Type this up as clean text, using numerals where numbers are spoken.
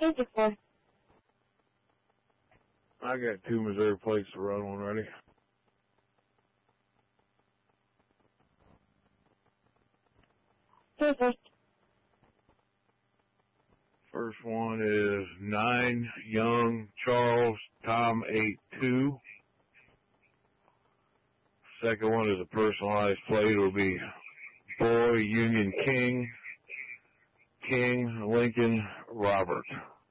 Enter 4. I got 2 Missouri plates to run when ready. Perfect. First one is 9 Young Charles Tom 82. Second one is a personalized plate. It'll be Boy Union King Lincoln Robert.